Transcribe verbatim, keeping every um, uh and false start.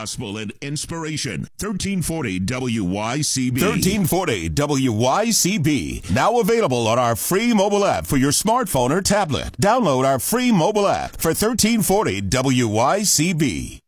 gospel and inspiration. thirteen forty W Y C B. thirteen forty W Y C B. Now available on our free mobile app for your smartphone or tablet. Download our free mobile app for thirteen forty W Y C B.